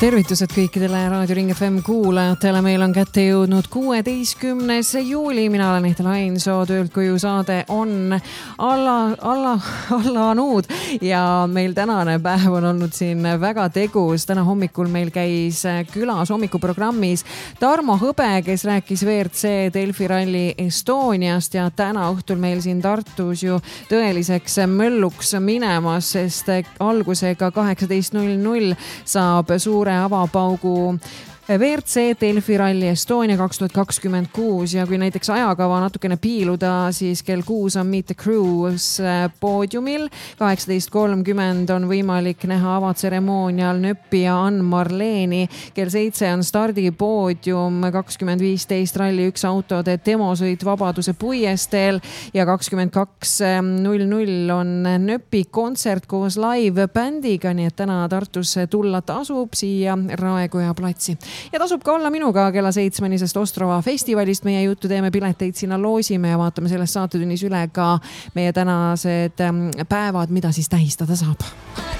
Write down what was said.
Tervitused kõikidele Raadio Ring FM kuulajatele. Meil on kätte jõudnud 16. juuli. Mina olen Ehtel Ainsoo. Töölt koju saade on allanud ja meil tänane päev on olnud siin väga tegus. Täna hommikul meil käis külas hommikuprogrammis Tarmo Hõbe, kes rääkis WRC Delfi Rally Estoniast ja täna õhtul meil siin Tartus ju tõeliseks mölluks minemas, sest algusega 18.00 saab suure avapaugu WRC Delfi Rally Estonia 2026 ja kui näiteks ajakava natukene piiluda, siis kell 6 on Meet the Crews poodiumil. 18.30 on võimalik näha avatseremoonial Nöppi ja Ann-Marleeni. Kell 7 on stardipoodium 2015 Rally 1 autode demosõit Vabaduse puiesteel ja 22.00 on Nöppi kontsert koos live-bändiga, nii et täna Tartus tulla tasub siia Raekoja platsi. Ja tasub ka olla minuga kella 7-sest Ostrova festivalist. Meie juttu teeme, pileteid sinna loosime ja vaatame selles saatetunnis üle ka meie tänased päevad, mida siis tähistada saab.